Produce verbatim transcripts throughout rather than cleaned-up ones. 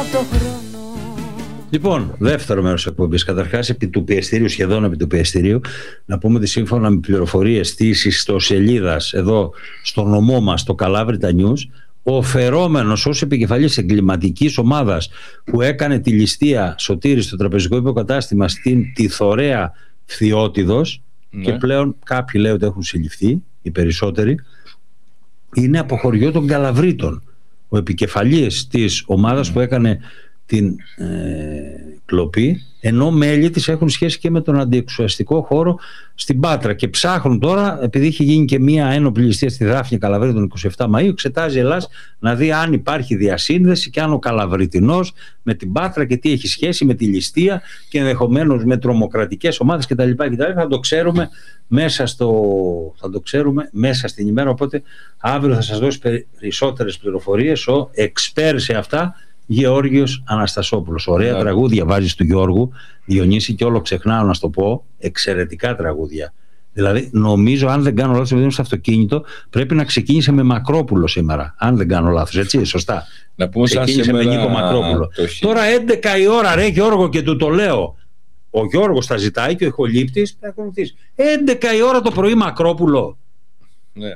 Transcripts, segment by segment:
Λοιπόν, δεύτερο μέρος εκπομπής. Καταρχάς, επί του πιεστηρίου, σχεδόν επί του πιεστηρίου, να πούμε ότι σύμφωνα με πληροφορίες της ιστοσελίδας εδώ στο νομό μας, το Καλάβρητα News, ο φερόμενος ως επικεφαλής εγκληματικής ομάδας που έκανε τη ληστεία Σωτήρη στο τραπεζικό υποκατάστημα στην Τιθωρέα Φθιώτιδος, ναι, και πλέον κάποιοι λέει ότι έχουν συλληφθεί, οι περισσότεροι, είναι από χωριό των Καλαβρίτων. Ο επικεφαλής της ομάδας mm. που έκανε την ε, κλοπή, ενώ μέλη της έχουν σχέση και με τον αντιεξουσιαστικό χώρο στην Πάτρα, και ψάχνουν τώρα, επειδή είχε γίνει και μία ένοπλη ληστεία στη Δάφνη Καλαβρίτων τον εικοστή εβδόμη Μαΐου, εξετάζει η Ελλάς να δει αν υπάρχει διασύνδεση και αν ο Καλαβριτινός με την Πάτρα και τι έχει σχέση με τη ληστεία και ενδεχομένως με τρομοκρατικές ομάδες κτλ. Θα το ξέρουμε μέσα, στο, θα το ξέρουμε μέσα στην ημέρα, οπότε αύριο θα σας δώσει περισσότερες πληροφορίες ο εξπέρ σε αυτά, Γεώργιος Αναστασόπουλος. Ωραία, yeah, τραγούδια βάζεις του Γιώργου, Διονύση, και όλο ξεχνάω να σου το πω, εξαιρετικά τραγούδια. Δηλαδή, νομίζω, αν δεν κάνω λάθος, επειδή είμαι στο αυτοκίνητο, πρέπει να ξεκίνησε με Μακρόπουλο σήμερα. Αν δεν κάνω λάθος, έτσι, σωστά. Να πούμε ξεκίνησε σαν με Νίκο Μακρόπουλο. Τώρα έντεκα η ώρα, ρε Γιώργο, και του το λέω. Ο Γιώργος τα ζητάει και ο ηχολήπτης θα ακολουθήσει. έντεκα η ώρα το πρωί Μακρόπουλο. Ναι.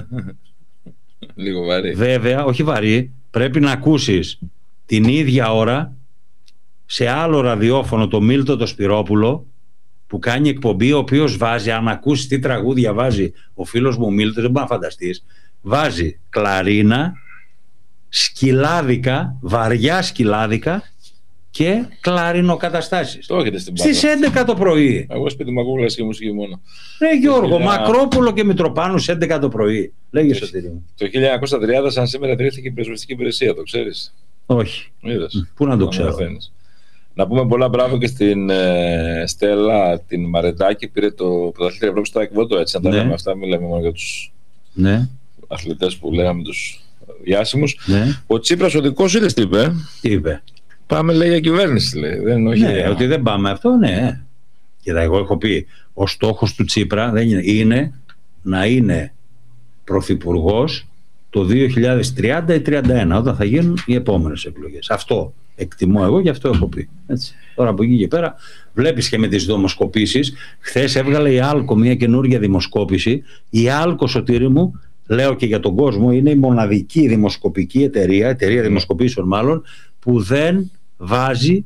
Λίγο βαρύ. Βέβαια, όχι βαρύ. Πρέπει να ακούσεις την ίδια ώρα σε άλλο ραδιόφωνο το Μίλτο το Σπυρόπουλο που κάνει εκπομπή, ο οποίος βάζει, αν ακούσεις τι τραγούδια βάζει ο φίλος μου ο Μίλτος, δεν μπορεί να φανταστείς, βάζει κλαρίνα, σκυλάδικα, βαριά σκυλάδικα και κλαρινοκαταστάσεις. Το έχετε στην στις έντεκα το πρωί. Εγώ σπίτι μου ακούω κλασική μουσική μόνο. Ρε Γιώργο, χιλιά... Μακρόπουλο και Μητροπάνου έντεκα το πρωί. Λέγε Σωτήρη μου. Το χίλια εννιακόσια τριάντα, σαν σήμερα, ιδρύθηκε η πρεσβευτική υπηρεσία, το ξέρεις? Όχι. Είδες. Πού να το ξέρω. Να πούμε πολλά μπράβο και στην ε, Στέλλα την Μαρεντάκη, πήρε το πρωταθλήτρια Ευρώπη στο Εκβότο, έτσι, να τα λέμε αυτά, μην λέμε μόνο για τους ναι. αθλητές που λέγαμε τους διάσημους. Ναι. Ο Τσίπρας ο δικός είδες τι είπε? Τι είπε? Πάμε, λέει, για κυβέρνηση, λέει. Δεν, όχι, ναι, για... ότι δεν πάμε αυτό, ναι. Κοίτα, εγώ έχω πει, ο στόχος του Τσίπρα δεν είναι, είναι να είναι πρωθυπουργός το δύο χιλιάδες τριάντα ή τριάντα ένα, όταν θα γίνουν οι επόμενες εκλογές. Αυτό εκτιμώ εγώ και αυτό έχω πει. Έτσι. Τώρα από εκεί και πέρα βλέπεις και με τις δημοσκοπήσεις. Χθες έβγαλε η Άλκο μια καινούργια δημοσκόπηση. Η Άλκο, Σωτήρη μου, λέω και για τον κόσμο, είναι η μοναδική δημοσκοπική εταιρεία, εταιρεία δημοσκοπήσεων μάλλον, που δεν βάζει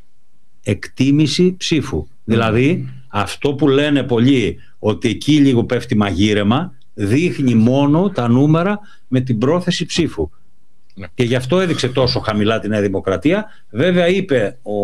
εκτίμηση ψήφου. Mm. Δηλαδή αυτό που λένε πολλοί, ότι εκεί λίγο πέφτει μαγείρεμα, δείχνει μόνο τα νούμερα με την πρόθεση ψήφου. Ναι. Και γι' αυτό έδειξε τόσο χαμηλά τη Νέα Δημοκρατία. Βέβαια είπε ο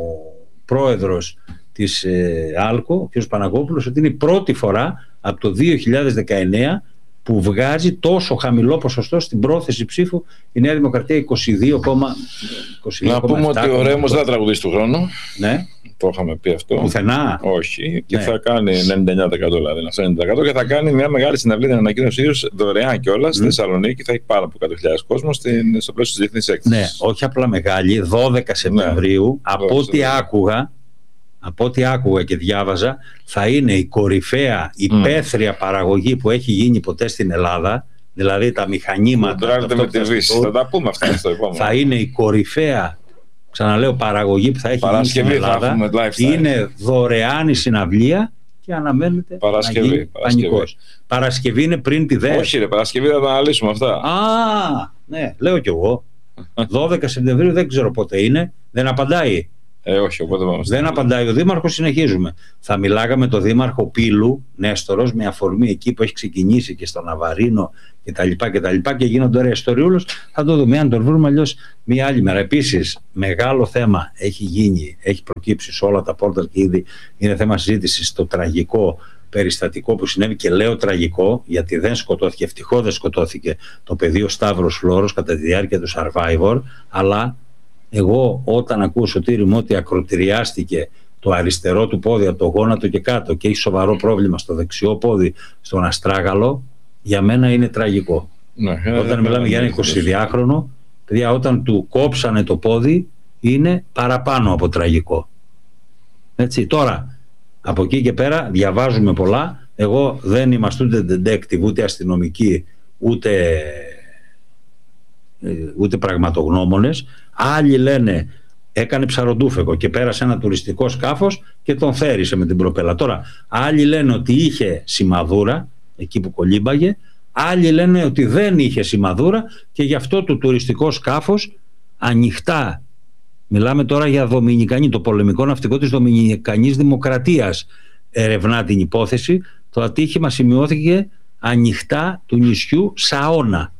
πρόεδρος της ε, Άλκο, ο κ. Παναγόπουλος, ότι είναι η πρώτη φορά από το δύο χιλιάδες δεκαεννέα που βγάζει τόσο χαμηλό ποσοστό στην πρόθεση ψήφου η Νέα Δημοκρατία, είκοσι δύο κόμμα επτά. Να πούμε ότι ο Ρέμος δεν θα τραγουδήσει του χρόνου. Ναι. Το είχαμε πει αυτό. Πουθενά. Όχι. Και ναι. θα κάνει ενενήντα εννέα τοις εκατό δηλαδή, ενενήντα τοις εκατό και θα κάνει μια μεγάλη συναυλία, την ανακοίνωσή του δωρεάν κιόλας mm. στη Θεσσαλονίκη. Θα έχει πάνω από εκατό χιλιάδες κόσμο στο πλαίσιο της διεθνής έκθεσης. Ναι, όχι απλά μεγάλη, δώδεκα Σεπτεμβρίου. Ναι. Από ό,τι άκουγα, από ό,τι άκουγα και διάβαζα, θα είναι η κορυφαία υπαίθρια mm. παραγωγή που έχει γίνει ποτέ στην Ελλάδα. Δηλαδή τα μηχανήματα. Με τη Δύση. Θα τα πούμε αυτά στο επόμενο. Θα είναι η κορυφαία, ξαναλέω, παραγωγή που θα έχει Παρασκευή, γίνει στην Ελλάδα. Είναι δωρεάν η συναυλία και αναμένεται Παρασκευή, να γίνει πανικός. Παρασκευή είναι πριν τη ΔΕ. Όχι ρε, Παρασκευή θα τα αναλύσουμε αυτά. Α, ναι, λέω κι εγώ. δώδεκα Σεπτεμβρίου δεν ξέρω πότε είναι. Δεν απαντάει. Ε, όχι, οπότε πάμε. Δεν απαντάει ο Δήμαρχος, συνεχίζουμε. Θα μιλάγαμε το Δήμαρχο Πύλου, Νέστορος, με αφορμή εκεί που έχει ξεκινήσει και στο Ναβαρίνο κτλ. Και, και, και γίνονται ωραία ιστοριούλες. Θα το δούμε, αν το βρούμε, αλλιώς μια άλλη μέρα. Επίσης, μεγάλο θέμα έχει γίνει, έχει προκύψει σε όλα τα πόρταλ και ήδη είναι θέμα συζήτησης στο τραγικό περιστατικό που συνέβη, και λέω τραγικό γιατί δεν σκοτώθηκε, ευτυχώς δεν σκοτώθηκε το παιδί ο Σταύρος Φλόρος κατά τη διάρκεια του Survivor, αλλά εγώ όταν ακούω, Σωτήρη μου, ότι ακροτηριάστηκε το αριστερό του πόδι από το γόνατο και κάτω και έχει σοβαρό πρόβλημα στο δεξιό πόδι, στον αστράγαλο, για μένα είναι τραγικό. Ναι, όταν ναι, μιλάμε ναι, για ένα εικοσιδυάχρονο, παιδιά, όταν του κόψανε το πόδι, είναι παραπάνω από τραγικό. Έτσι, τώρα, από εκεί και πέρα διαβάζουμε πολλά. Εγώ δεν είμαστε ούτε detective, ούτε αστυνομικοί, ούτε ούτε πραγματογνώμονες. Άλλοι λένε έκανε ψαροντούφεκο και πέρασε ένα τουριστικό σκάφος και τον θέρισε με την προπέλα. Τώρα, άλλοι λένε ότι είχε σημαδούρα εκεί που κολύμπαγε, άλλοι λένε ότι δεν είχε σημαδούρα και γι' αυτό το τουριστικό σκάφος ανοιχτά, μιλάμε τώρα για Δομινικανή, το πολεμικό ναυτικό της Δομινικανής Δημοκρατίας ερευνά την υπόθεση. Το ατύχημα σημειώθηκε ανοιχτά του νησιού Σαώνα.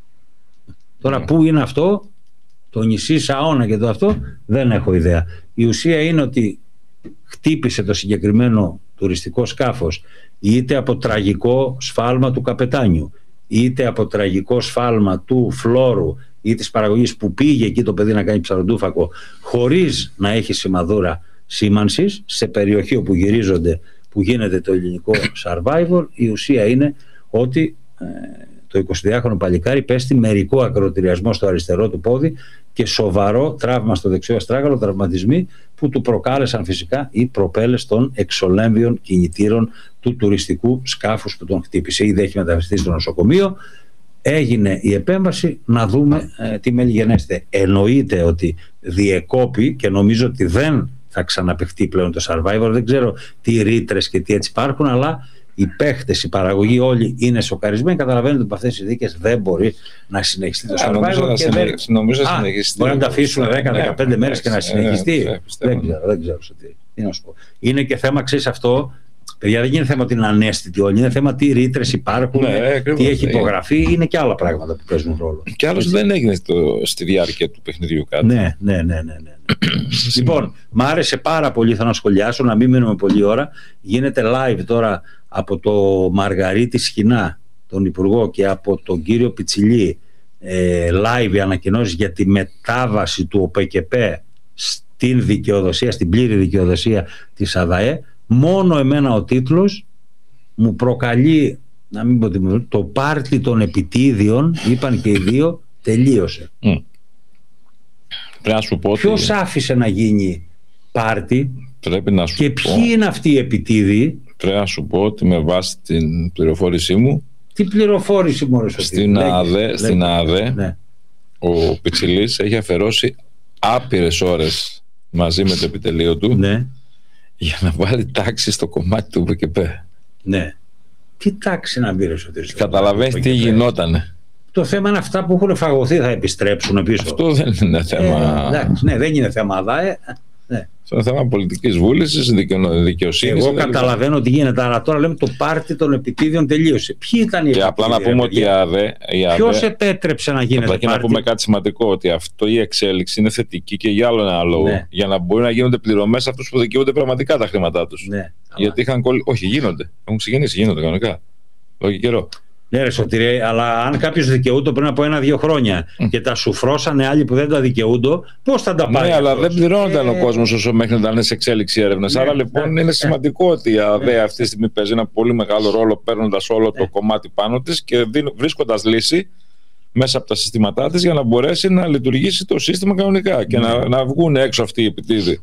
Τώρα πού είναι αυτό το νησί Σαώνα και το αυτό δεν έχω ιδέα. Η ουσία είναι ότι χτύπησε το συγκεκριμένο τουριστικό σκάφος είτε από τραγικό σφάλμα του καπετάνιου, είτε από τραγικό σφάλμα του φλόρου ή της παραγωγής που πήγε εκεί το παιδί να κάνει ψαροντούφακο χωρίς να έχει σημαδούρα σήμανσης σε περιοχή όπου γυρίζονται, που γίνεται το ελληνικό survivor. Η ουσία είναι ότι ε, το εικοσιδυάχρονο παλικάρι πέστη μερικό ακροτηριασμό στο αριστερό του πόδι και σοβαρό τραύμα στο δεξιό αστράγαλο, τραυματισμοί που του προκάλεσαν φυσικά οι προπέλες των εξολέμβιων κινητήρων του τουριστικού σκάφους που τον χτύπησε. Ήδη έχει μεταφερθεί στο νοσοκομείο. Έγινε η επέμβαση, να δούμε ε, τι μελιγενέστε. Εννοείται ότι διεκόπη και νομίζω ότι δεν θα ξαναπαιχτεί πλέον το Survivor. Δεν ξέρω τι ρήτρες και τι έτσι υπάρχουν, αλλά οι παίχτες, η παραγωγή όλοι είναι σοκαρισμένοι. Καταλαβαίνετε ότι από αυτές τις συνθήκες δεν μπορεί να συνεχιστεί το Survivor. Νομίζω και δεν... νομίζω Α, συνεχιστεί. Μπορεί να τα αφήσουν δέκα με δεκαπέντε μέρες και να συνεχιστεί. Ναι, δεν ξέρω, δεν ξέρω τι να σου πω. Είναι και θέμα, ξέρεις αυτό. Παιδιά, δεν είναι θέμα ότι είναι ανέστητοι όλοι, είναι θέμα τι ρήτρες υπάρχουν, ναι, ακριβώς, τι έχει υπογραφεί, είναι. είναι και άλλα πράγματα που παίζουν ρόλο. Και άλλως δεν έγινε στο, στη διάρκεια του παιχνιδιού κάτι. Ναι, ναι, ναι. ναι, ναι. Λοιπόν, μ' άρεσε πάρα πολύ, θα να σχολιάσω, να μην μείνουμε πολλή ώρα. Γίνεται live τώρα από το Μαργαρίτη Σχοινά, τον Υπουργό, και από τον κύριο Πιτσιλή, ε, live οι ανακοινώσεις για τη μετάβαση του ΟΠΕΚΕΠΕ στην δικαιοδοσία, στην πλήρη δικαιοδοσία της ΑΔΑΕ. Μόνο εμένα ο τίτλος μου προκαλεί, να μην πω τι, το πάρτι των επιτίδιων, είπαν και οι δύο, τελείωσε. Mm. Πρέπει να σου πω ποιος ότι... άφησε να γίνει πάρτι πρέπει να σου και πω... ποιοι είναι αυτοί οι επιτίδιοι. Πρέπει να σου πω ότι με βάση την πληροφόρησή μου, τι πληροφόρηση μου αρέσει, στην ΑΔΕ, στην ΑΔΕ ναι. Ο Πιτσιλής έχει αφαιρώσει άπειρες ώρες μαζί με το επιτελείο του, ναι, για να βάλει τάξη στο κομμάτι του ΟΠΕΚΕΠΕ. Ναι. Τι τάξη να μπει, Σωτήρη? Καταλαβαίνεις τι γινότανε. Το θέμα είναι αυτά που έχουν φαγωθεί θα επιστρέψουν πίσω. Αυτό δεν είναι θέμα. Ε, εντάξει, ναι, δεν είναι θέμα ΑΔΑΕ. Ναι. Αυτό είναι θέμα πολιτικής βούλησης, δικαιοσύνης. Εγώ καταλαβαίνω ότι γίνεται, αλλά τώρα λέμε το πάρτι των επιτίδιων τελείωσε. Ποιοι ήταν οι επιτίδιοι? Και απλά να πούμε ότι η ΑΔΕ. Ποιος επέτρεψε να γίνεται πάρτι? Και να πούμε κάτι σημαντικό, ότι αυτό η εξέλιξη είναι θετική και για άλλο ένα λόγο. Ναι. Για να μπορεί να γίνονται πληρωμές σε αυτούς που δικαιούνται πραγματικά τα χρήματά τους. Ναι, γιατί είχαν κολλ... Όχι, γίνονται. Έχουν ξεκινήσει, γίνονται κανονικά. Εδώ και καιρό. Ναι, ρε Σωτήρη, αλλά αν κάποιος δικαιούται πριν από ένα-δύο χρόνια mm. και τα σουφρώσανε άλλοι που δεν τα δικαιούνται, πώς θα τα πάρει? Ναι, αλλά δεν πληρώνονταν ε... ο κόσμος όσο μέχρι να είναι σε εξέλιξη έρευνες. Ναι, άρα λοιπόν ναι, είναι σημαντικό ότι η ΑΔΕ ναι. αυτή τη στιγμή παίζει ένα πολύ μεγάλο ρόλο, παίρνοντας όλο ναι. το κομμάτι πάνω της και βρίσκοντας λύση μέσα από τα συστήματά της για να μπορέσει να λειτουργήσει το σύστημα κανονικά και ναι. να, να βγουν έξω αυτοί οι επιτίδοι.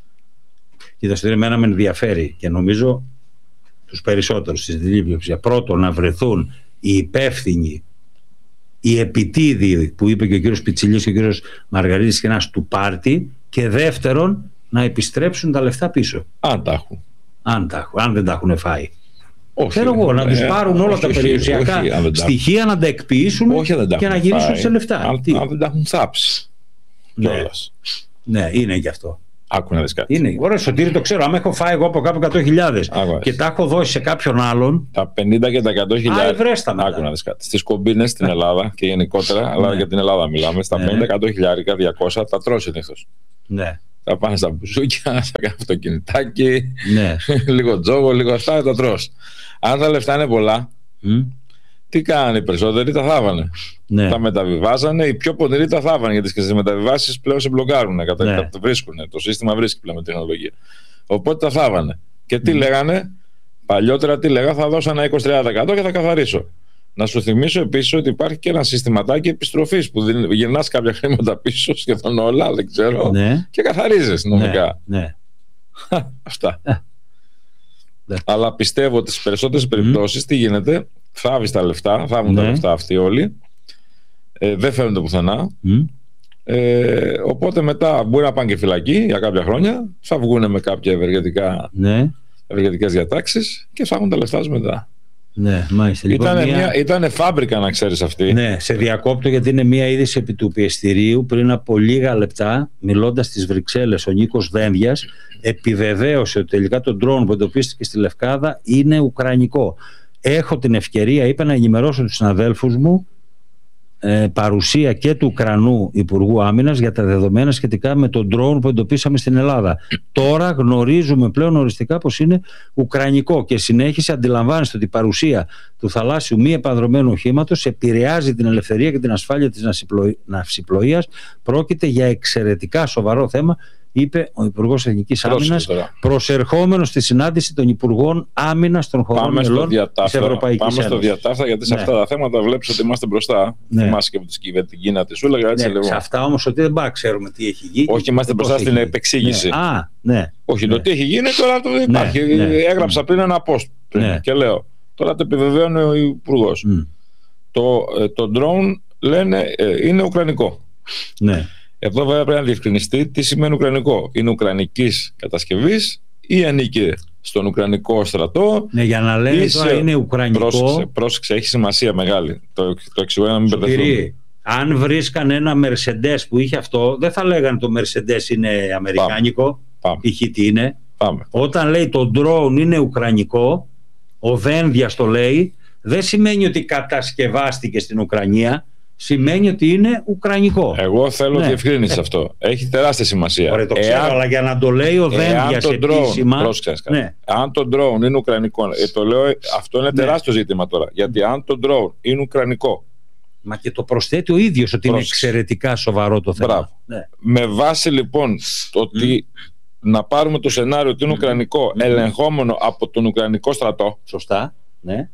Κοίτα, εμένα με ενδιαφέρει και νομίζω τους περισσότερους στη διλήψη. Πρώτον, να βρεθούν οι υπεύθυνοι, οι επιτίδιοι που είπε και ο κύριος Πιτσιλής και ο κύριος Μαργαρίτης και ένας του πάρτι, και δεύτερον να επιστρέψουν τα λεφτά πίσω. Αν τα έχουν. Αν, τα έχουν, αν δεν τα έχουν φάει. Όχι, Θέλω εγώ να τους πάρουν όλα όχι, τα περιουσιακά όχι, στοιχεία, να τα εκποιήσουν όχι, και να γυρίσουν φάει. σε λεφτά. Αν, αν δεν τα έχουν θάψει. Ναι. ναι, είναι και αυτό. Άκου να δεις κάτι. Είναι. Ωραία, Σωτήρη, το ξέρω. Αν έχω φάει εγώ από κάπου εκατό χιλιάδες και τα έχω δώσει σε κάποιον άλλον. Τα πενήντα και τα εκατό χιλιάδες. Άκου να δεις κάτι. Στις κομπίνες στην Ελλάδα και γενικότερα, αλλά ναι. για την Ελλάδα μιλάμε, στα ναι. πενήντα εκατό χιλιάρικα, διακόσια τα τρως συνήθως. Ναι. Θα πάνε στα μπουζούκια, θα κάνουν αυτοκινητάκι, ναι. λίγο τζόγο, λίγο αυτά, τα τρως. Αν τα λεφτά είναι πολλά, mm. τι κάνανε οι περισσότεροι? Τα θάβανε. Ναι. Τα μεταβιβάζανε, οι πιο πονηροί τα θάβανε, γιατί και στις μεταβιβάσεις πλέον σε μπλοκάρουν, ναι. κατα... βρίσκουν, το σύστημα βρίσκει πλέον με τεχνολογία. Οπότε τα θάβανε. Και τι mm. λέγανε? Παλιότερα τι λέγανε? Θα δώσω ένα είκοσι με τριάντα τοις εκατό και θα καθαρίσω. Να σου θυμίσω επίσης ότι υπάρχει και ένα συστηματάκι επιστροφής που γυρνάς κάποια χρήματα πίσω, σχεδόν όλα, δεν ξέρω, ναι. και καθαρίζεις νομικά. Ναι. Ναι. Αυτά. Ναι. Αλλά πιστεύω ότι στις περισσότερες περιπτώσεις mm. τι γίνεται? Θάβεις τα λεφτά, θάβουν ναι. τα λεφτά αυτοί όλοι, Ε, δεν φαίνονται πουθενά. Mm. Ε, οπότε μετά μπορεί να πάνε και φυλακή για κάποια χρόνια, θα βγουν με κάποια ευεργετικά, ναι. ευεργετικές διατάξεις και θα έχουν τα λεφτά τους μετά. Ναι, μάλιστα. Ήτανε, λοιπόν, μια... Ήτανε φάμπρικα, να ξέρεις, αυτή. Ναι, σε διακόπτω γιατί είναι μια είδηση επί του πιεστηρίου. Πριν από λίγα λεπτά, μιλώντας στις Βρυξέλλες, ο Νίκος Δένδιας επιβεβαίωσε ότι τελικά το ντρόουν που εντοπίστηκε στη Λευκάδα είναι ουκρανικό. Έχω την ευκαιρία, είπε, να ενημερώσω τους συναδέλφους μου, ε, παρουσία και του Ουκρανού Υπουργού Άμυνας για τα δεδομένα σχετικά με τον ντρόουν που εντοπίσαμε στην Ελλάδα. Τώρα γνωρίζουμε πλέον οριστικά πως είναι ουκρανικό, και συνέχισε, αντιλαμβάνεστε ότι η παρουσία του θαλάσσιου μη επανδρωμένου οχήματος επηρεάζει την ελευθερία και την ασφάλεια της ναυσιπλοείας. Πρόκειται για εξαιρετικά σοβαρό θέμα, είπε ο Υπουργός Εθνικής Άμυνας, προσερχόμενος στη συνάντηση των Υπουργών Άμυνας των χωρών μελών της Ευρωπαϊκής Ένωσης. Πάμε στο διατάφτα, γιατί σε ναι. αυτά τα θέματα βλέπεις ότι είμαστε μπροστά. Ναι. Θυμάσαι και από την Κίνα τη Σούλα. Ναι, λοιπόν. Σε αυτά όμως ότι δεν πάμε ξέρουμε τι έχει γίνει. Όχι, είμαστε μπροστά στην επεξήγηση. Ναι. Α, ναι. Όχι, ναι. το τι έχει γίνει τώρα το δεν υπάρχει. Ναι, ναι. Έγραψα πριν ένα post πριν, ναι. και λέω. Τώρα το επιβεβαίωνε ο Υπουργός. Mm. Το, το drone λένε είναι ουκρανικό. Ναι. Εδώ βέβαια πρέπει να διευκρινιστεί τι σημαίνει ουκρανικό. Είναι ουκρανικής κατασκευής ή ανήκει στον ουκρανικό στρατό? Ναι, για να λένε τώρα σε... είναι ουκρανικό. Πρόσεξε, πρόσεξε, έχει σημασία μεγάλη. Το, το εξηγώ για να μην μπερδευτούμε. Αν βρίσκαν ένα Mercedes που είχε αυτό, δεν θα λέγανε το Mercedes είναι αμερικάνικο. Π.χ. τι είναι. Πάμε. Όταν λέει το drone είναι ουκρανικό, ο Δένδιας το λέει, δεν σημαίνει ότι κατασκευάστηκε στην Ουκρανία. Σημαίνει ότι είναι ουκρανικό. Εγώ θέλω ναι. διευκρίνηση αυτό. Έχει τεράστια σημασία. Ωραία, το ξέρω, εάν, αλλά για να το λέει ο Δένδιας επίσημα. Πρόσεξε, ναι. Αν το drone είναι ουκρανικό, ε, το λέω, αυτό είναι ναι. τεράστιο ζήτημα τώρα. Γιατί αν το drone είναι ουκρανικό. Μα και το προσθέτει ο ίδιος ότι πρόσεξε. Είναι εξαιρετικά σοβαρό το θέμα. Ναι. Με βάση λοιπόν το ότι mm. να πάρουμε το σενάριο ότι είναι ουκρανικό, mm. ελεγχόμενο από τον ουκρανικό στρατό. Σωστά. Ναι.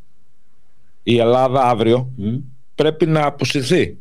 Η Ελλάδα αύριο. Mm. πρέπει να αποσυρθεί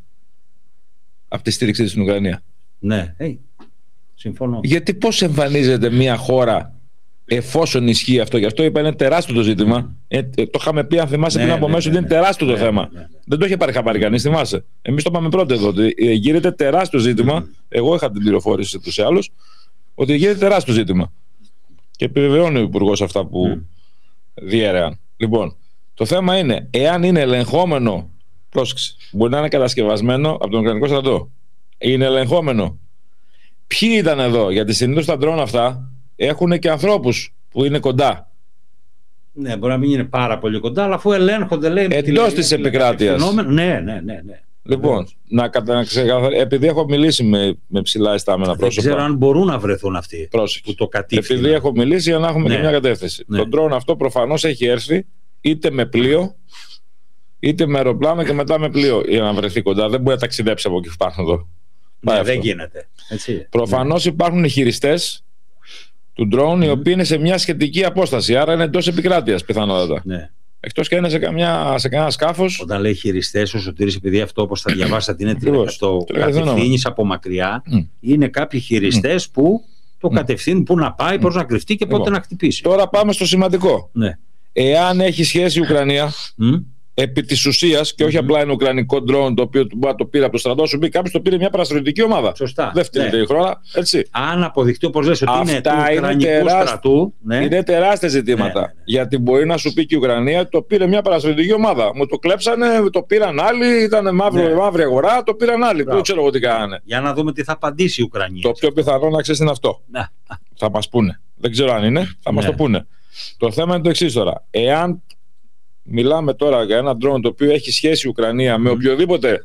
από τη στήριξη της στην Ουκρανία. Ναι, hey, συμφωνώ. Γιατί πώς εμφανίζεται μια χώρα εφόσον ισχύει αυτό? Γι' αυτό είπα είναι τεράστιο το ζήτημα. Ε, το είχαμε πει, αν θυμάσαι, ναι, πριν από ναι, μέσα, ναι, ότι είναι τεράστιο ναι, το ναι, θέμα. Ναι, ναι, ναι. Δεν το είχε πάρει χαμπάρι κανείς, θυμάσαι. Εμείς το είπαμε πρώτο εδώ, ότι γίνεται τεράστιο ζήτημα. Mm. Εγώ είχα την πληροφόρηση τους ή άλλους, ότι γίνεται τεράστιο ζήτημα. Και επιβεβαιώνει ο Υπουργός αυτά που mm. διέρεαν. Λοιπόν, το θέμα είναι, εάν είναι ελεγχόμενο. Πρόσεξε. Μπορεί να είναι κατασκευασμένο από τον Ουκρανικό στρατό. Είναι ελεγχόμενο. Ποιοι ήταν εδώ? Γιατί συνήθως τα ντρόουν αυτά έχουν και ανθρώπους που είναι κοντά. Ναι, μπορεί να μην είναι πάρα πολύ κοντά, αλλά αφού ελέγχονται, λέει. Εντός της επικράτειας. Ναι, ναι, ναι, ναι. Λοιπόν, να, να ξεκαθαρίσω. Επειδή έχω μιλήσει με, με ψηλά ιστάμενα πρόσωπα. Δεν ξέρω αν μπορούν να βρεθούν αυτοί. Πρόσεξε. Που το κατήφθηναν. Επειδή έχω μιλήσει, για να έχουμε ναι. και μια κατεύθυνση. Ναι. Το ντρόουν αυτό προφανώς έχει έρθει είτε με πλοίο, είτε με αεροπλάνο και μετά με πλοίο για να βρεθεί κοντά. Δεν μπορεί να ταξιδέψει από εκεί που υπάρχουν εδώ. Ναι, δεν γίνεται. Έτσι. Προφανώς ναι. υπάρχουν χειριστές του drone mm. οι οποίοι είναι σε μια σχετική απόσταση. Άρα είναι εντός επικράτειας πιθανότατα. Ναι. Εκτός και είναι σε, καμιά, σε κανένα σκάφος. Όταν λέει χειριστές, ο Σωτήρης, επειδή αυτό όπως θα διαβάσατε είναι το κατευθύνεις από μακριά, mm. είναι κάποιοι χειριστές mm. που το mm. κατευθύνουν πού να πάει, πώς mm. να κρυφτεί και πότε λοιπόν, να χτυπήσει. Τώρα πάμε στο σημαντικό. Ναι. Εάν έχει σχέση η Ουκρανία. Mm. επί της ουσίας και όχι mm-hmm. απλά ένα ουκρανικό drone το οποίο το πήρε από το στρατό, σου πει κάποιος το πήρε μια παραστρατιωτική ομάδα. Σωστά. Δεύτερη ναι. χρόνο, έτσι. Αν αποδειχτεί, όπως λες, ότι αυτά είναι του ουκρανικού τεράσ... στρατού. Ναι. Είναι τεράστια ζητήματα. Ναι, ναι, ναι. Γιατί μπορεί να σου πει και η Ουκρανία το πήρε μια παραστρατιωτική ομάδα. Μου το κλέψανε, το πήραν άλλοι, ήταν μαύρο, ναι. μαύρη αγορά, το πήραν άλλοι. Δεν ξέρω εγώ τι κάνανε. Για να δούμε τι θα απαντήσει η Ουκρανία. Το πιο πιθανό να ξέρει είναι αυτό. Ναι. Θα μας πούνε. Δεν ξέρω αν είναι, θα μας ναι. το πούνε. Το θέμα είναι το εξής τώρα. Εάν μιλάμε τώρα για ένα drone το οποίο έχει σχέση η Ουκρανία με οποιοδήποτε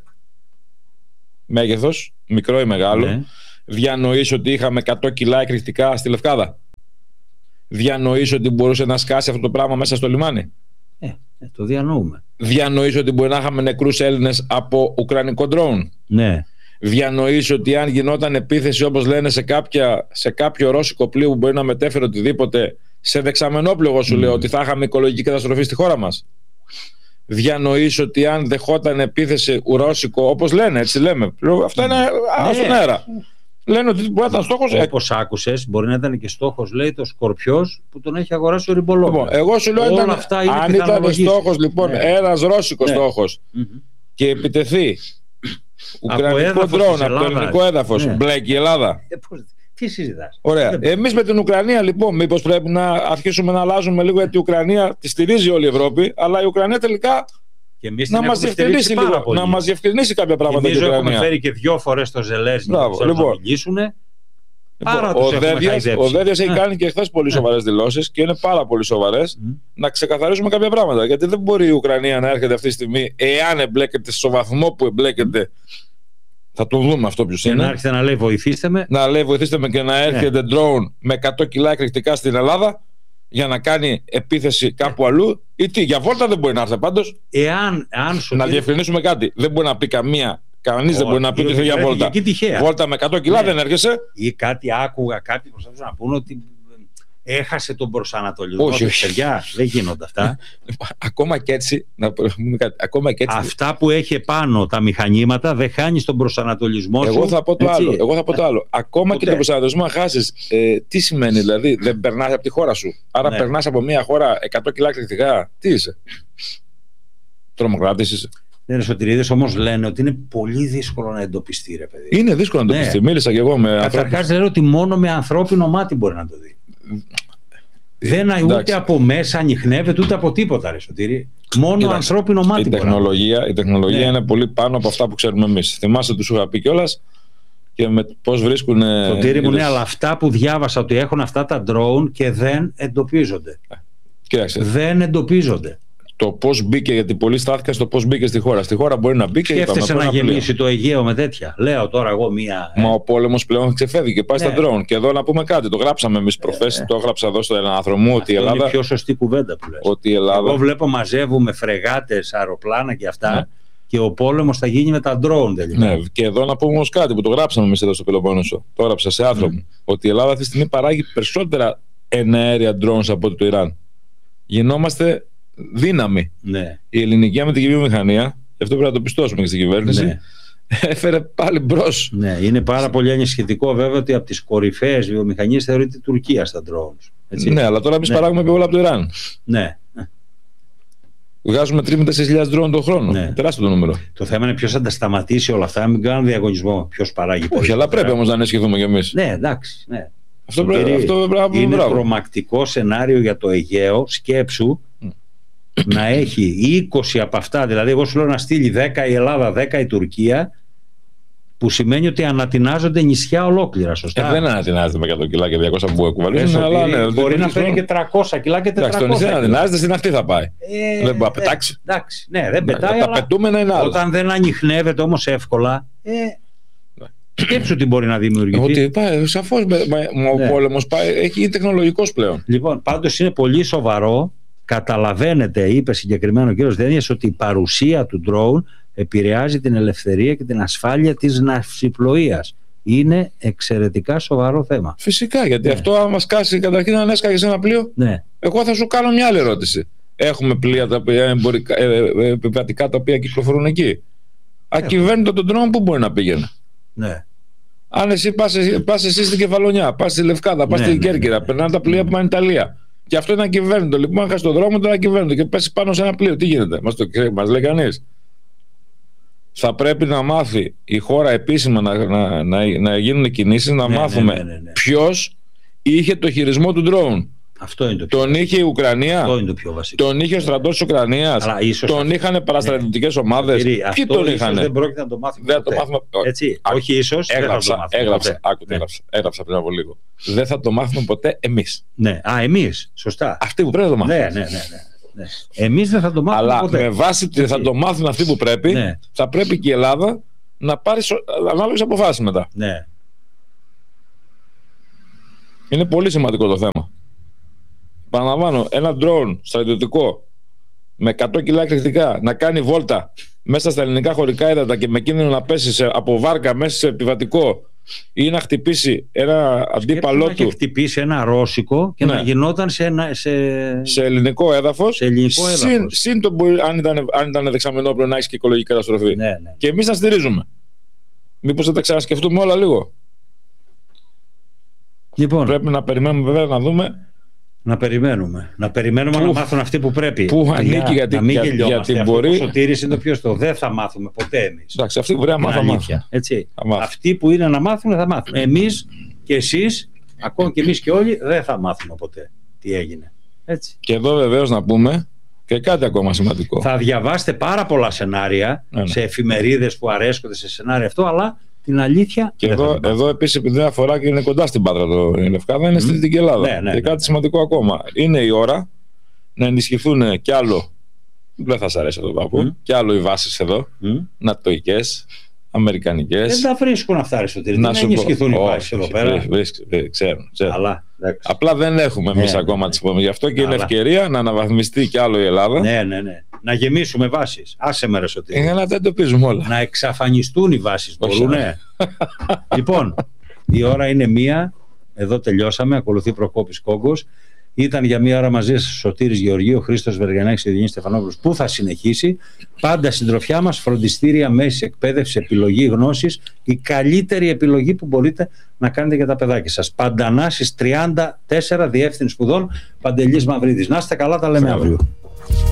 μέγεθος, μικρό ή μεγάλο, ναι. διανοείς ότι είχαμε εκατό κιλά εκρηκτικά στη Λευκάδα. Διανοείς ότι μπορούσε να σκάσει αυτό το πράγμα μέσα στο λιμάνι. Ε, το διανοούμε. Διανοείς ότι μπορεί να είχαμε νεκρούς Έλληνες από ουκρανικό drone. Ναι. Διανοείς ότι αν γινόταν επίθεση, όπως λένε, σε, κάποια, σε κάποιο ρώσικο πλοίο που μπορεί να μετέφερε οτιδήποτε, σε δεξαμενόπλαιο, εγώ σου mm. λέω ότι θα είχαμε οικολογική καταστροφή στη χώρα μας. Διανοείς ότι αν δεχόταν επίθεση ρώσικο, όπως λένε, έτσι λέμε. Αυτά είναι στον αέρα. Λένε ότι μπορεί να ήταν στόχος. Όπως άκουσες, μπορεί να ήταν και στόχος, λέει, το Σκορπιός που τον έχει αγοράσει ο Ριμπολόβ. Λοιπόν, εγώ σου λέω, ήταν, αν ήταν στόχος, λοιπόν, ναι. ένας ρώσικος ναι. στόχος mm-hmm. και επιτεθεί Ουκρανικό ντρόουν από το ελληνικό έδαφος. Ναι. Μπλέκει η Ελλάδα. Ε, πώς, τι συζητάς. Ωραία. Εμείς με την Ουκρανία λοιπόν, μήπως πρέπει να αρχίσουμε να αλλάζουμε λίγο, γιατί η Ουκρανία τη στηρίζει όλη η Ευρώπη, αλλά η Ουκρανία τελικά και εμείς να μας διευκρινίσει λίγο, να μας διευκρινίσει κάποια πράγματα. Νομίζω έχουμε φέρει και δυο φορές το Ζελένσκι να λοιπόν. μιλήσουν. Λοιπόν, ο Δέδιας, ο Δέδιας έχει κάνει και χθες πολύ σοβαρές δηλώσεις και είναι πάρα πολύ σοβαρές. Mm. Να ξεκαθαρίσουμε κάποια πράγματα. Γιατί δεν μπορεί η Ουκρανία να έρχεται αυτή τη στιγμή, εάν εμπλέκεται στο βαθμό που εμπλέκεται. Θα το δούμε αυτό ποιος είναι. Να έρχεται να λέει βοηθήστε με. Να λέει βοηθήστε με και να έρχεται yeah. drone με εκατό κιλά εκρηκτικά στην Ελλάδα για να κάνει επίθεση κάπου yeah. αλλού. Ή τι, για βόλτα δεν μπορεί να έρθει πάντως. Εάν, αν σου να διευκρινίσουμε κάτι. Δεν μπορεί να πει καμία. Κανείς δεν μπορεί να πει ότι θέλει για βόλτα. Βόλτα με εκατό κιλά ναι. δεν έρχεσαι. Ή κάτι άκουγα, κάποιοι προσπαθούσαν να πούνε ότι έχασε τον προσανατολισμό. Όχι, όχι. Παιδιά, δεν γίνονται αυτά. Ακόμα και έτσι, να πούμε κάτι. Ακόμα και έτσι. Αυτά που έχει πάνω τα μηχανήματα δεν χάνει τον προσανατολισμό σου. Εγώ θα πω το έτσι. άλλο. Εγώ θα πω το άλλο. Ακόμα Ποτέ. και τον προσανατολισμό να χάσεις. Ε, τι σημαίνει δηλαδή, δεν περνάς από τη χώρα σου. Άρα ναι. περνάς από μια χώρα εκατό κιλά εκρηκτικά. Τι είσαι. Τρομοκράτης είσαι. Ναι, Σωτηρίδες, όμως λένε ότι είναι πολύ δύσκολο να εντοπιστεί, ρε παιδί. Είναι δύσκολο να εντοπιστεί. Ναι. Μίλησα και εγώ με ανθρώπους. Καταρχάς λένε ότι μόνο με ανθρώπινο μάτι μπορεί να το δει. Δεν ούτε Εντάξει. από μέσα ανιχνεύεται ούτε από τίποτα, ρε Σωτήρη. Μόνο Κοίταξε. ανθρώπινο μάτι. Η τεχνολογία, η τεχνολογία ναι. είναι πολύ πάνω από αυτά που ξέρουμε εμείς. Θυμάσαι, του σου είχα πει κιόλας και με πώς βρίσκουν. Σωτήρη μου, ναι, αλλά αυτά που διάβασα ότι έχουν αυτά τα drone και δεν εντοπίζονται. Κοίταξε. Δεν εντοπίζονται. Το πώς μπήκε, γιατί πολλοί στάθηκαν στο πώς μπήκε στη χώρα. Στη χώρα μπορεί να μπει και σκέφτεσαι να γεμίσει το Αιγαίο με τέτοια. Λέω τώρα εγώ μία. Μα ε... ο πόλεμος πλέον ξεφεύγει και πάει ναι. στα drone. Και εδώ να πούμε κάτι. Το γράψαμε εμείς προχθές. Ε... Το έγραψα εδώ στο Ελανάθρο μου. Ότι η Ελλάδα. Είναι η πιο σωστή κουβέντα που λες. Ότι η Ελλάδα... Εγώ βλέπω μαζεύουμε φρεγάτες, αεροπλάνα και αυτά. Ναι. Και ο πόλεμος θα γίνει με τα drone τελικά. Ναι. Και εδώ να πούμε όμως κάτι που το γράψαμε εμείς εδώ στο Πελοπόννησο. Το έγραψα σε άρθρο μου. Mm. Ότι η Ελλάδα αυτή τη στιγμή παράγει περισσότερα εναέρια drones από το Ιράν. Γινόμαστε δύναμη. Ναι. Η ελληνική αμυντική βιομηχανία, γι' αυτό πρέπει να το πιστώσουμε και στην κυβέρνηση, ναι. έφερε πάλι μπρος. Ναι, είναι πάρα πολύ ανησυχητικό βέβαια ότι από τις κορυφαίες βιομηχανίες θεωρείται η Τουρκία στα drones. Έτσι. Ναι, αλλά τώρα εμείς ναι. παράγουμε όλα από το Ιράν. Ναι. Βγάζουμε τρεις με τέσσερις χιλιάδες drone τον χρόνο. Ναι. Τεράστιο το νούμερο. Το θέμα είναι ποιος θα τα σταματήσει όλα αυτά, μην κάνουν διαγωνισμό. Ποιος παράγει. Όχι, αλλά πρέπει όμως να ενισχυθούμε κι εμείς. Ναι, εντάξει. Ναι. Αυτό πρέπει, αυτό πρέπει, είναι μπράβο. τρομακτικό σενάριο για το Αιγαίο. Σκέψου mm. να έχει είκοσι από αυτά, δηλαδή εγώ σου λέω να στείλει δέκα η Ελλάδα, δέκα η Τουρκία, που σημαίνει ότι ανατινάζονται νησιά ολόκληρα, σωστά. Ε, δεν ανατινάζεται με εκατό κιλά και διακόσια που κουβαλίζουν, αλλά ναι, μπορεί να φέρει και τριακόσια κιλά και τετρακόσια. Εντάξει, το νησί ανατινάζεται, στην ακτή θα πάει. Ε, δεν μπορεί να πετάξει. Εντάξει, ναι, δεν πετάει. Τα πετούμενα είναι άλλα. Όταν δεν ανιχνεύεται όμως εύκολα. Ε, σκέψου τι μπορεί να δημιουργηθεί. Ότι πάει, σαφώς ο ναι. πόλεμος πάει, έχει γίνει τεχνολογικός πλέον. Λοιπόν, πάντως είναι πολύ σοβαρό. Καταλαβαίνετε, είπε συγκεκριμένο ο κύριος Δένιας, ότι η παρουσία του drone επηρεάζει την ελευθερία και την ασφάλεια της ναυσιπλοείας. Είναι εξαιρετικά σοβαρό θέμα. Φυσικά, γιατί ναι. αυτό αν μας κάσει καταρχήν αν έσκαγε σε ένα πλοίο, ναι. εγώ θα σου κάνω μια άλλη ερώτηση. Έχουμε πλοία τα οποία εμπορικά, ε, ε, επιβατικά τα οποία κυκλοφορούν εκεί. Ακυβέρνητο τον drone, πού μπορεί να πήγαινε. Ναι. Αν εσύ πας, πας εσύ στην Κεφαλονιά, πας στη Λευκάδα, πας ναι, στην ναι, Κέρκυρα, ναι, περνάνε τα πλοία που πάνε Ιταλία. Και αυτό είναι ακυβέρνητο. Λοιπόν, αν χάσει τον δρόμο, το ακυβέρνητο και πέσει πάνω σε ένα πλοίο. Τι γίνεται, μας, το, μας λέει κανείς. Θα πρέπει να μάθει η χώρα επίσημα να, να, να, να γίνουν κινήσεις, να ναι, μάθουμε ναι, ναι, ναι, ναι. ποιος είχε το χειρισμό του drone. Αυτό είναι το πιο τον βασικό. είχε η Ουκρανία, αυτό είναι το πιο βασικό. Τον είχε ο στρατός της Ουκρανίας, τον είχαν παραστρατιωτικές ναι. ομάδες. Ποιοι τον είχαν. Δεν πρόκειται να το μάθουμε. Δεν ποτέ. Το μάθουμε... Έτσι, Α, όχι ίσως. Έγραψα, έγραψα, άκου, ναι. έγραψα, έγραψα πριν από λίγο. Δεν θα το μάθουμε ποτέ εμείς. Ναι, α, εμείς. Σωστά. Αυτοί που πρέπει να το μάθουμε. Ναι, ναι, ναι. ναι. Ναι. Εμείς δεν θα το μάθουμε αλλά ποτέ. Με βάση ότι θα το μάθουν αυτοί που πρέπει, ναι. θα πρέπει και η Ελλάδα να πάρει ανάλογες αποφάσεις μετά. Ναι. Είναι πολύ σημαντικό το θέμα. Παραλαμβάνω, ένα drone στρατιωτικό με εκατό κιλά εκρηκτικά να κάνει βόλτα μέσα στα ελληνικά χωρικά ύδατα και με κίνδυνο να πέσει σε, από βάρκα μέσα σε επιβατικό ή να χτυπήσει ένα αντίπαλό του. Να χτυπήσει ένα ρώσικο και ναι. να γινόταν σε, ένα, σε... σε ελληνικό έδαφος. Σε ελληνικό έδαφος. Συν, συν το μπορεί, αν ήταν, αν ήταν δεξαμενόπλαιο, να έχει και οικολογική καταστροφή. Ναι, ναι. Και εμείς να στηρίζουμε. Μήπως θα τα ξανασκεφτούμε όλα λίγο. Λοιπόν. Πρέπει να περιμένουμε βέβαια να δούμε Να περιμένουμε. Να περιμένουμε που, να μάθουν αυτοί που πρέπει. Που ανήκει για, να μην για, γελιόμαστε. Γιατί μπορεί. Αυτό που Σωτήρης είναι το πιο στο. Δεν θα μάθουμε ποτέ εμείς. Εντάξει, αυτοί που πρέπει να μάθουν. Έτσι. Αυτοί που είναι να μάθουν θα μάθουν. Εμείς και εσείς, ακόμα και εμείς και όλοι, δεν θα μάθουμε ποτέ τι έγινε. Έτσι. Και εδώ βεβαίως να πούμε και κάτι ακόμα σημαντικό. Θα διαβάσετε πάρα πολλά σενάρια ναι, ναι. σε εφημερίδες που αρέσκονται σε σενάρια αυτό, αλλά την αλήθεια. Και εδώ, εδώ επίσης, επειδή αφορά και είναι κοντά στην Πάτρα το Λευκάδα, είναι mm. στη Δυτική Ελλάδα. Ναι, ναι, και κάτι ναι. σημαντικό ακόμα. Είναι η ώρα να ενισχυθούν κι άλλο. Δεν θα σας αρέσει εδώ πάπου. Mm. Κι άλλο οι βάσεις εδώ. Mm. Νατοικές, αμερικανικές. Δεν τα βρίσκουν αυτά, Αριστοτέλη. Να ενισχυθούν οι βάσεις εδώ πέρα. Ξέρουν. Απλά δεν έχουμε εμείς ναι, ακόμα ναι, τις πούμε. Γι' αυτό και είναι ευκαιρία να αναβαθμιστεί κι άλλο η Ελλάδα. Ναι, ναι, ναι. Να γεμίσουμε βάσεις. Άσε με, Αριστοτέλη. Για να τα εντοπίζουμε όλα. Να εξαφανιστούν οι βάσεις. Μπορούνε. Λοιπόν, η ώρα είναι μία. Εδώ τελειώσαμε. Ακολουθεί Προκόπης Κόγκος. Ήταν για μία ώρα μαζί σας ο Σωτήρης Γεωργίου, ο Χρήστος Βεργιανάκης και ο Διονύσης Στεφανόπουλος, που θα συνεχίσει. Πάντα συντροφιά μας, φροντιστήρια, μέση εκπαίδευση, επιλογή γνώσης, η καλύτερη επιλογή που μπορείτε να κάνετε για τα παιδάκια σας. Παντανάσης τριάντα τέσσερα, διεύθυνση σπουδών, Παντελής Μαυρίδης. Να είστε καλά, τα λέμε αύριο.